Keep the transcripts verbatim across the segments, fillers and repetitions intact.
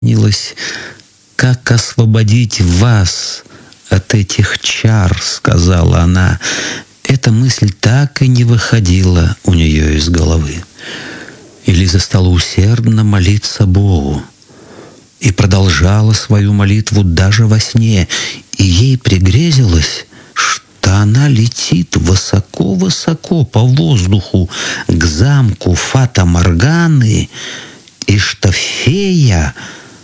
снилось, как освободить вас от этих чар, сказала она. Эта мысль так и не выходила у нее из головы. И Лиза стала усердно молиться Богу и продолжала свою молитву даже во сне, и ей пригрезилось, что она летит высоко-высоко по воздуху к замку Фата-Морганы, и что фея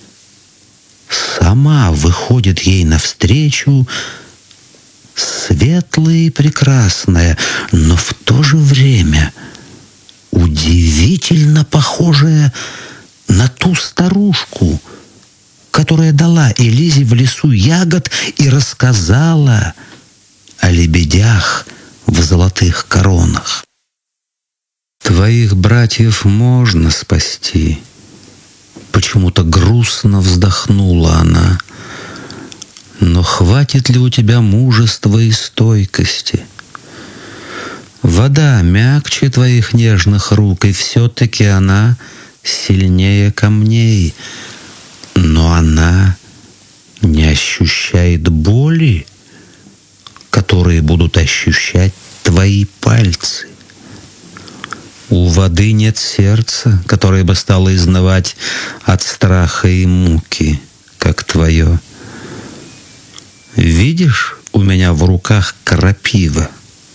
сама выходит ей навстречу, светлая и прекрасная, но в то же время удивительно похожая на ту старушку, которая дала Элизе в лесу ягод и рассказала о лебедях в золотых коронах. «Твоих братьев можно спасти», — почему-то грустно вздохнула она. «Но хватит ли у тебя мужества и стойкости? Вода мягче твоих нежных рук, и все-таки она сильнее камней. Но она не ощущает боли, которые будут ощущать твои пальцы. У воды нет сердца, которое бы стало изнывать от страха и муки, как твое. Видишь, у меня в руках крапива.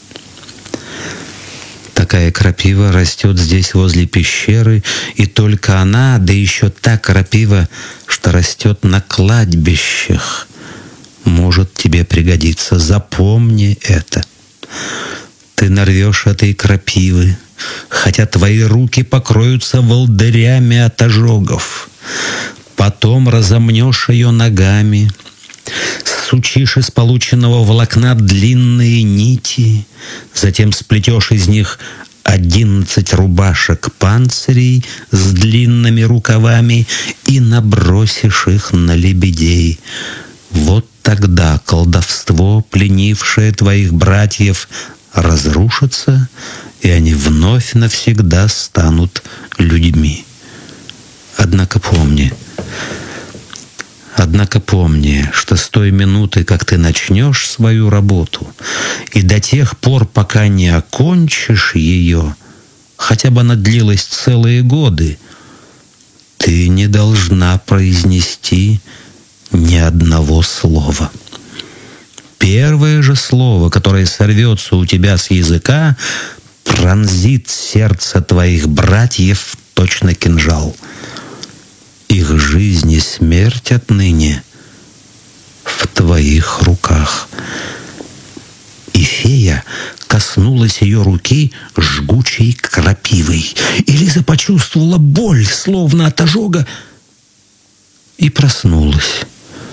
Такая крапива растет здесь возле пещеры, и только она, да еще та крапива, что растет на кладбищах, может тебе пригодиться. Запомни это. Ты нарвешь этой крапивы, хотя твои руки покроются волдырями от ожогов. Потом разомнешь ее ногами, сучишь из полученного волокна длинные нити, затем сплетешь из них одиннадцать рубашек панцирей с длинными рукавами и набросишь их на лебедей. Вот тогда колдовство, пленившее твоих братьев, разрушится, и они вновь навсегда станут людьми. Однако помни, Однако помни, что с той минуты, как ты начнешь свою работу, и до тех пор, пока не окончишь ее, хотя бы она длилась целые годы, ты не должна произнести ни одного слова. Первое же слово, которое сорвется у тебя с языка, пронзит сердце твоих братьев точно кинжал. Их жизнь и смерть отныне в твоих руках». И фея коснулась ее руки жгучей крапивой. И Лиза почувствовала боль, словно от ожога, и проснулась.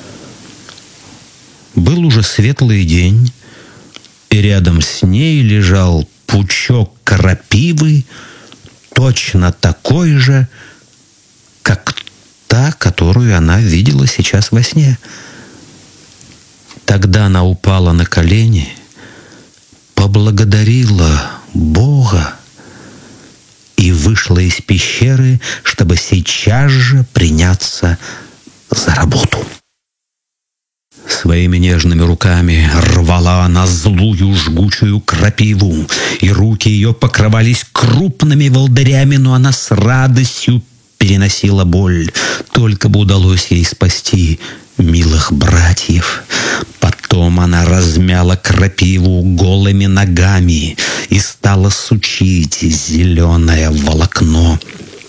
Был уже светлый день, и рядом с ней лежал пучок крапивы, точно такой же, как та, которую она видела сейчас во сне. Тогда она упала на колени, поблагодарила Бога и вышла из пещеры, чтобы сейчас же приняться за работу. Своими нежными руками рвала она злую жгучую крапиву, и руки ее покрывались крупными волдырями, но она с радостью переносила боль. Только бы удалось ей спасти милых братьев. Потом она размяла крапиву голыми ногами и стала сучить зеленое волокно.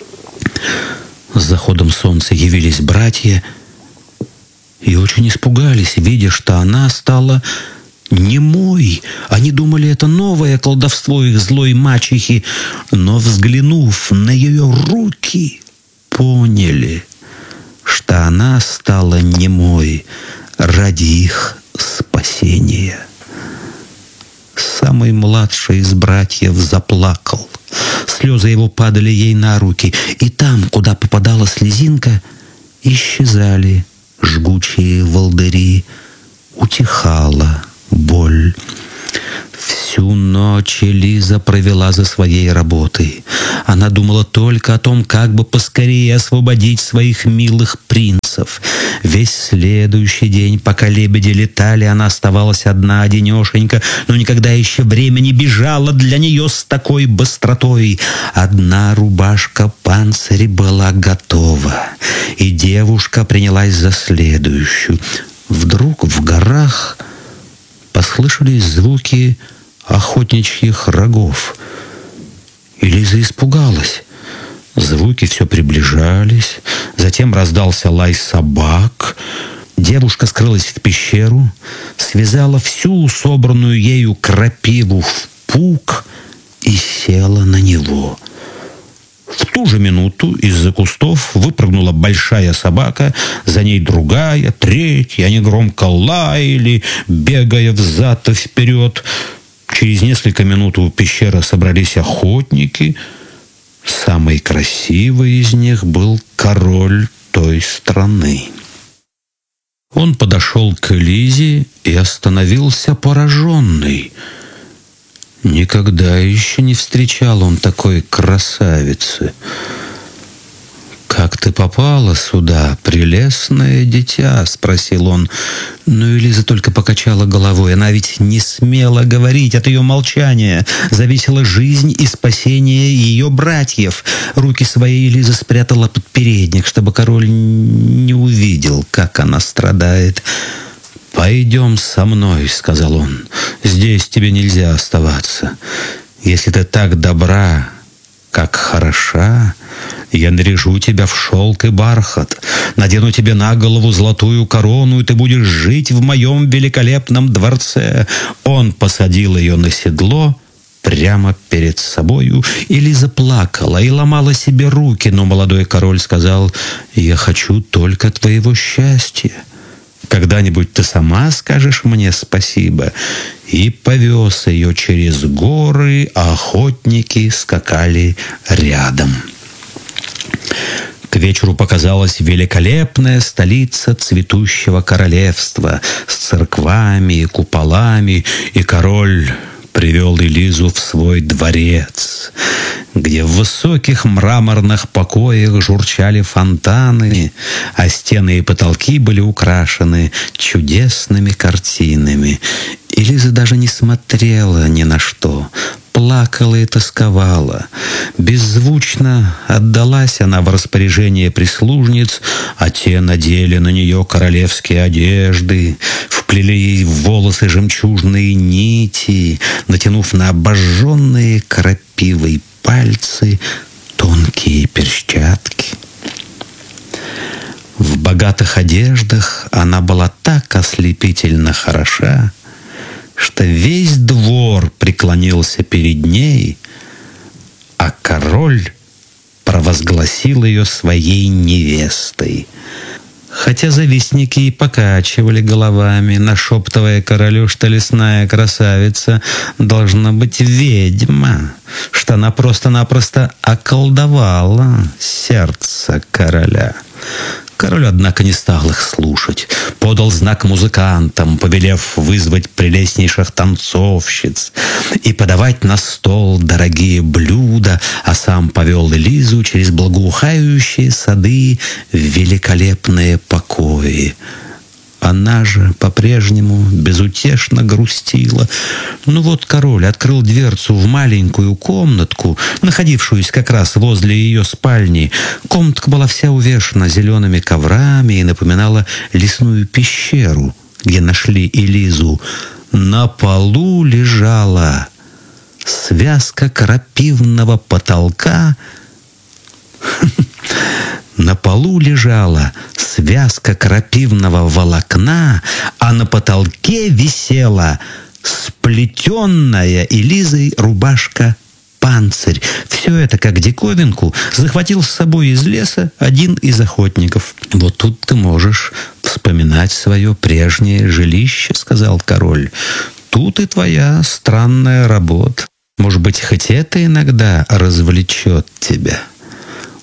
С заходом солнца явились братья и очень испугались, видя, что она стала немой. Они думали, это новое колдовство их злой мачехи, но, взглянув на ее руки, поняли, что она стала немой ради их спасения. Самый младший из братьев заплакал. Слезы его падали ей на руки, и там, куда попадала слезинка, исчезали жгучие волдыри, утихала боль. Всю ночь Элиза провела за своей работой. Она думала только о том, как бы поскорее освободить своих милых принцев. Весь следующий день, пока лебеди летали, она оставалась одна, одинешенька, но никогда еще время не бежало для нее с такой быстротой. Одна рубашка-панцирь была готова, и девушка принялась за следующую. Вдруг в горах послышались звуки охотничьих рогов. Элиза испугалась. Звуки все приближались. Затем раздался лай собак. Девушка скрылась в пещеру, связала всю собранную ею крапиву в пук и села на него. В ту же минуту из-за кустов выпрыгнула большая собака, за ней другая, третья. Они громко лаяли, бегая взад и вперед. Через несколько минут у пещеры собрались охотники. Самый красивый из них был король той страны. Он подошел к Элизе и остановился пораженный. Никогда еще не встречал он такой красавицы. «Как ты попала сюда, прелестное дитя?» — спросил он. Но Элиза только покачала головой. Она ведь не смела говорить. От ее молчания зависела жизнь и спасение ее братьев. Руки свои Элиза спрятала под передник, чтобы король не увидел, как она страдает. «Пойдем со мной», — сказал он. «Здесь тебе нельзя оставаться. Если ты так добра, как хороша, я наряжу тебя в шелк и бархат, надену тебе на голову золотую корону, и ты будешь жить в моем великолепном дворце». Он посадил ее на седло прямо перед собою. Элиза плакала и ломала себе руки, но молодой король сказал: «Я хочу только твоего счастья. Когда-нибудь ты сама скажешь мне спасибо». И повез ее через горы, а охотники скакали рядом. К вечеру показалась великолепная столица цветущего королевства с церквами и куполами, и король привел Элизу в свой дворец, где в высоких мраморных покоях журчали фонтаны, а стены и потолки были украшены чудесными картинами. Элиза даже не смотрела ни на что, плакала и тосковала. Беззвучно отдалась она в распоряжение прислужниц, а те надели на нее королевские одежды, вплели ей в волосы жемчужные нити, натянув на обожженные крапивой пальцы тонкие перчатки. В богатых одеждах она была так ослепительно хороша, что весь двор преклонился перед ней, а король провозгласил ее своей невестой. Хотя завистники и покачивали головами, нашептывая королю, что лесная красавица должна быть ведьма, что она просто-напросто околдовала сердце короля. Король, однако, не стал их слушать. Подал знак музыкантам, повелев вызвать прелестнейших танцовщиц и подавать на стол дорогие блюда, а сам повел Элизу через благоухающие сады в великолепные покои. Она же по-прежнему безутешно грустила. Ну вот король открыл дверцу в маленькую комнатку, находившуюся как раз возле ее спальни. Комнатка была вся увешана зелеными коврами и напоминала лесную пещеру, где нашли Элизу. На полу лежала связка крапивного потолка. На полу лежала связка крапивного волокна, а на потолке висела сплетенная Элизой рубашка-панцирь. Все это, как диковинку, захватил с собой из леса один из охотников. «Вот тут ты можешь вспоминать свое прежнее жилище», — сказал король. «Тут и твоя странная работа. Может быть, хоть это иногда развлечет тебя».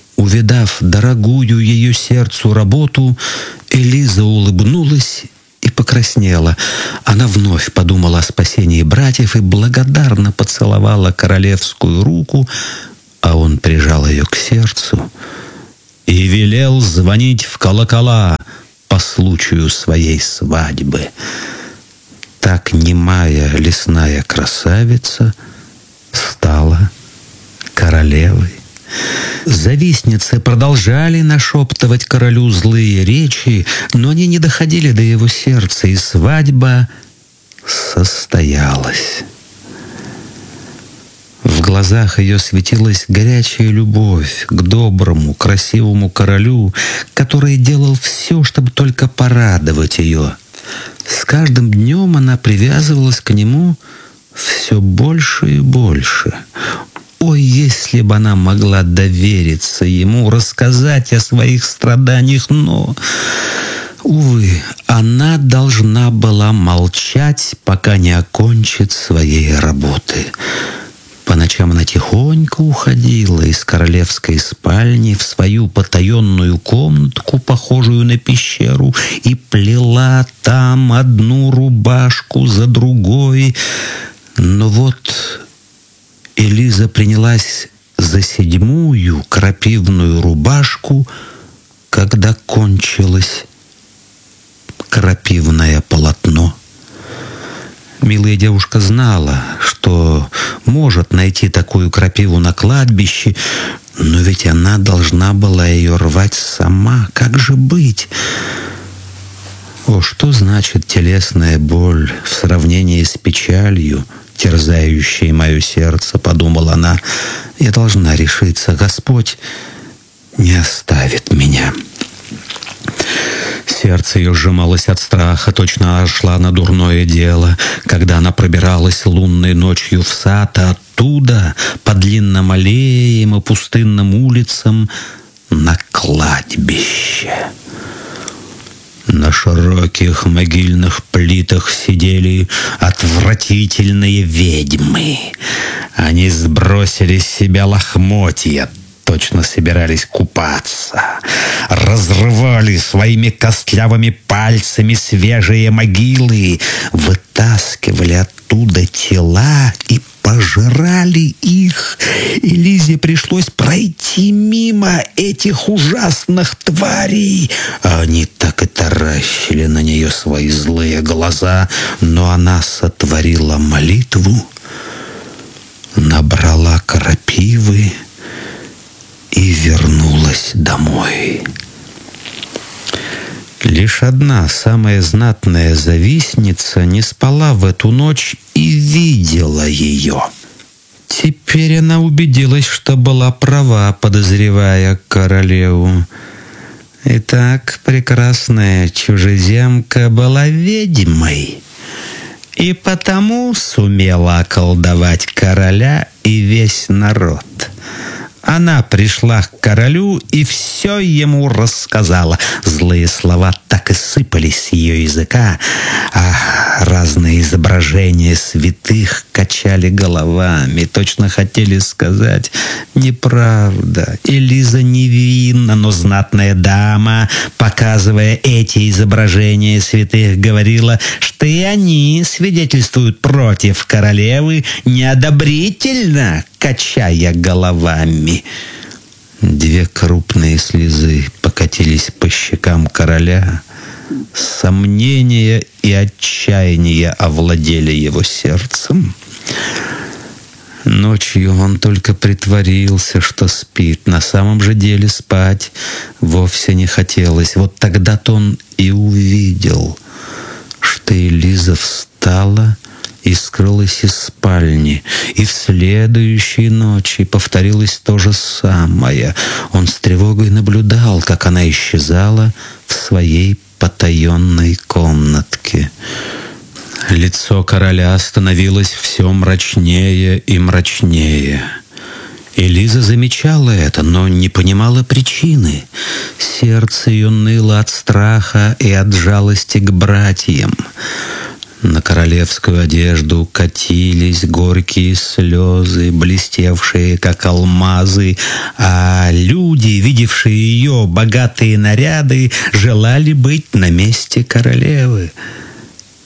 Увидав дорогую ее сердцу работу, Элиза улыбнулась и покраснела. Она вновь подумала о спасении братьев и благодарно поцеловала королевскую руку, а он прижал ее к сердцу и велел звонить в колокола по случаю своей свадьбы. Так немая лесная красавица стала королевой. Завистницы продолжали нашептывать королю злые речи, но они не доходили до его сердца, и свадьба состоялась. В глазах ее светилась горячая любовь к доброму, красивому королю, который делал все, чтобы только порадовать ее. С каждым днем она привязывалась к нему все больше и больше. Ой, если бы она могла довериться ему, рассказать о своих страданиях, но, увы, она должна была молчать, пока не окончит своей работы. По ночам она тихонько уходила из королевской спальни в свою потаенную комнатку, похожую на пещеру, и плела там одну рубашку за другой. Но вот Элиза принялась за седьмую крапивную рубашку, когда кончилось крапивное полотно. Милая девушка знала, что может найти такую крапиву на кладбище, но ведь она должна была ее рвать сама. Как же быть? О, что значит телесная боль в сравнении с печалью, терзающей мое сердце, подумала она. Я должна решиться. Господь не оставит меня. Сердце ее сжималось от страха, точно шла на дурное дело, когда она пробиралась лунной ночью в сад, а оттуда, по длинным аллеям и пустынным улицам, на кладбище. На широких могильных плитах сидели отвратительные ведьмы. Они сбросили с себя лохмотья, точно собирались купаться, разрывали своими костлявыми пальцами свежие могилы, вытаскивали оттуда тела и пожирали их. И Лизе пришлось пройти мимо этих ужасных тварей. Они так и таращили на нее свои злые глаза, но она сотворила молитву, набрала крапивы и вернулась домой. Лишь одна, самая знатная завистница, не спала в эту ночь и видела ее. Теперь она убедилась, что была права, подозревая королеву. Итак, прекрасная чужеземка была ведьмой, и потому сумела околдовать короля и весь народ. Она пришла к королю и все ему рассказала. Злые слова так и сыпались с ее языка, а разные изображения святых качали головами, точно хотели сказать: неправда, Элиза невинна. Но знатная дама, показывая эти изображения святых, говорила, что и они свидетельствуют против королевы неодобрительно, качая головами. Две крупные слезы покатились по щекам короля. Сомнения и отчаяние овладели его сердцем. Ночью он только притворился, что спит. На самом же деле спать вовсе не хотелось. Вот тогда-то он и увидел, что Элиза встала и скрылась из спальни. И в следующей ночи повторилось то же самое. Он с тревогой наблюдал, как она исчезала в своей потаенной комнатке. Лицо короля становилось все мрачнее и мрачнее. Элиза замечала это, но не понимала причины. Сердце ее ныло от страха и от жалости к братьям. На королевскую одежду катились горькие слезы, блестевшие, как алмазы, а люди, видевшие ее богатые наряды, желали быть на месте королевы.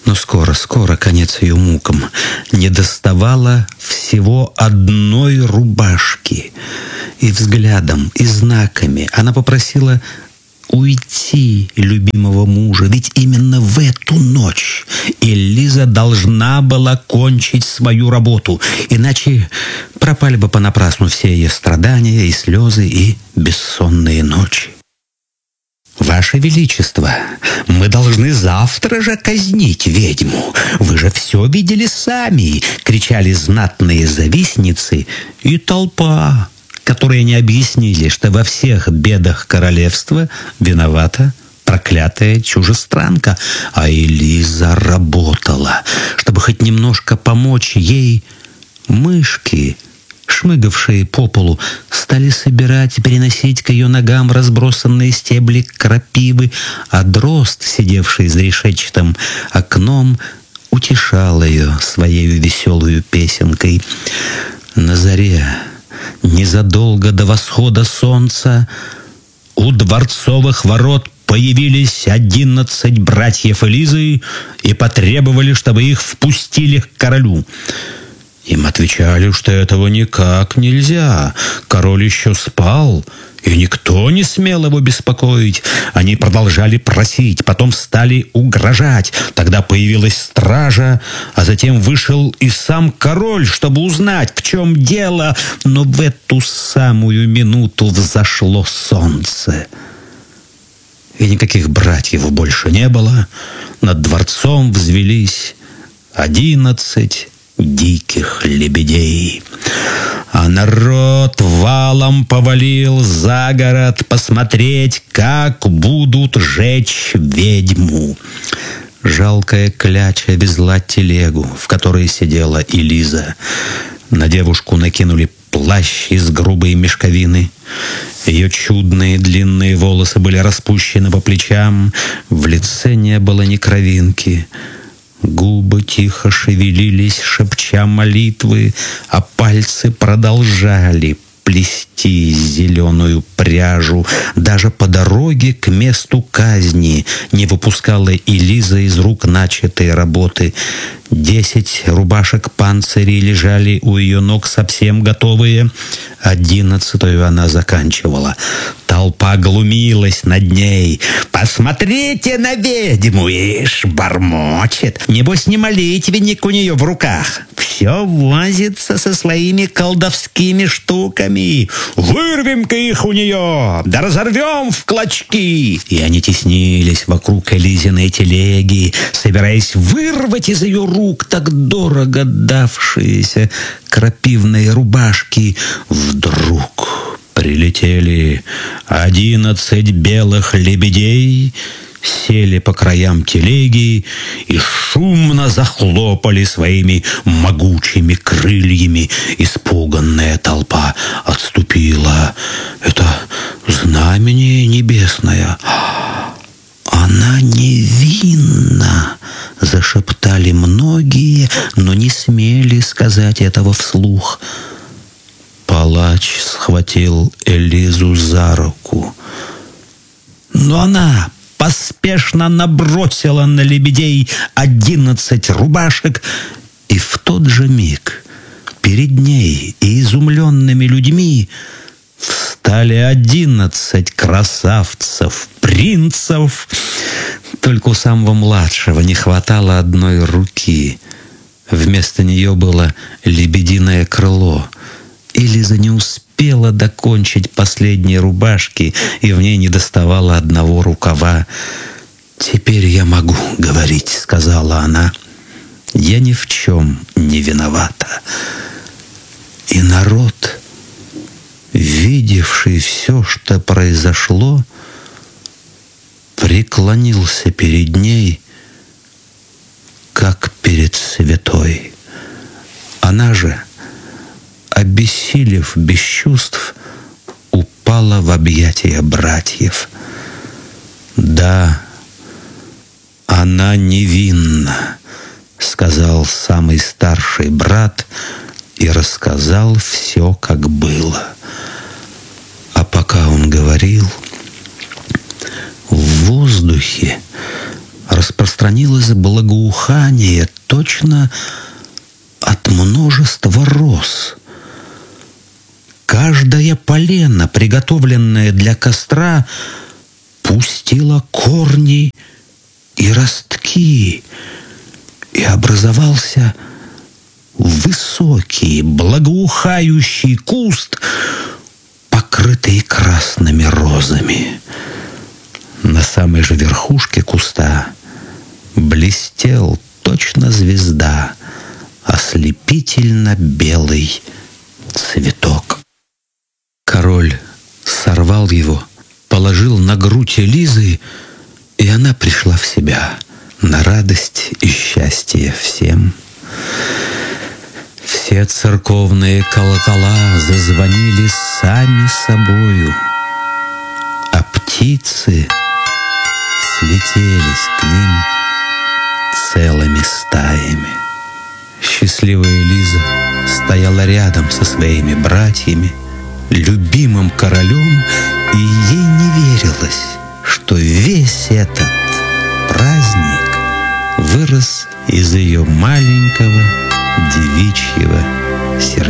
Но скоро, скоро конец ее мукам. Не доставало всего одной рубашки. И взглядом, и знаками она попросила уйти любимого мужа. Ведь именно в эту ночь Элиза должна была кончить свою работу. Иначе пропали бы понапрасну все ее страдания и слезы, и бессонные ночи. «Ваше Величество, мы должны завтра же казнить ведьму. Вы же все видели сами!» — кричали знатные завистницы и толпа, которые не объяснили, что во всех бедах королевства виновата проклятая чужестранка. А Элиза работала, чтобы хоть немножко помочь ей. Мышки, шмыгавшие по полу, стали собирать и переносить к ее ногам разбросанные стебли крапивы, а дрозд, сидевший за решетчатым окном, утешал ее своей веселую песенкой. На заре, незадолго до восхода солнца, у дворцовых ворот появились одиннадцать братьев Элизы и потребовали, чтобы их впустили к королю. Им отвечали, что этого никак нельзя. Король еще спал, и никто не смел его беспокоить. Они продолжали просить, потом стали угрожать. Тогда появилась стража, а затем вышел и сам король, чтобы узнать, в чем дело. Но в эту самую минуту взошло солнце, и никаких братьев больше не было. Над дворцом взвелись одиннадцать диких лебедей. А народ валом повалил за город посмотреть, как будут жечь ведьму. Жалкая кляча везла телегу, в которой сидела Элиза. На девушку накинули плащ из грубой мешковины. Ее чудные длинные волосы были распущены по плечам. В лице не было ни кровинки. Губы тихо шевелились, шепча молитвы, а пальцы продолжали плести зеленую пряжу. Даже по дороге к месту казни не выпускала Элиза из рук начатой работы. Десять рубашек панцирей лежали у ее ног совсем готовые. Одиннадцатую она заканчивала. Толпа глумилась над ней. «Посмотрите на ведьму! Ишь, бормочет! Небось, не молитвенник у нее в руках. Все возится со своими колдовскими штуками. Вырвем-ка их у нее! Да разорвем в клочки!» И они теснились вокруг Элизиной телеги, собираясь вырвать из ее рук так дорого давшиеся крапивные рубашки. Вдруг прилетели одиннадцать белых лебедей, сели по краям телеги и шумно захлопали своими могучими крыльями. Испуганная толпа отступила. «Это знамение небесное! Она невинна!» — зашептали многие, но не смели сказать этого вслух. Палач схватил Элизу за руку, но она поспешно набросила на лебедей одиннадцать рубашек, и в тот же миг перед ней и изумленными людьми встали одиннадцать красавцев, принцев. Только у самого младшего не хватало одной руки. Вместо нее было лебединое крыло. Элиза не успела докончить последней рубашки, и в ней не доставало одного рукава. «Теперь я могу говорить», — сказала она. «Я ни в чем не виновата». И народ, видевший все, что произошло, преклонился перед ней, как перед святой. Она же, обессилев без чувств, упала в объятия братьев. «Да, она невинна», — сказал самый старший брат и рассказал все, как было. А пока он говорил, в воздухе распространилось благоухание точно от множества роз. Каждая полена, приготовленная для костра, пустила корни и ростки, и образовался высокий, благоухающий куст, покрытый красными розами. На самой же верхушке куста блестел точно звезда ослепительно белый цветок. Король сорвал его, положил на грудь Элизы, и она пришла в себя на радость и счастье всем. Все церковные колокола зазвонили сами собою, а птицы слетелись к ним целыми стаями. Счастливая Элиза стояла рядом со своими братьями, любимым королем, и ей не верилось, что весь этот праздник вырос из ее маленького девичьего сердца.